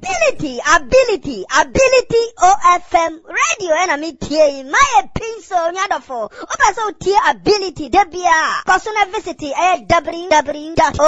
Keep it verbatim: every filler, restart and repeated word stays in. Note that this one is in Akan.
ability, ability, ability O F M radio and me tie my pinso nyadofo. Opa so tie ability debia. Personal visit eh w w w dot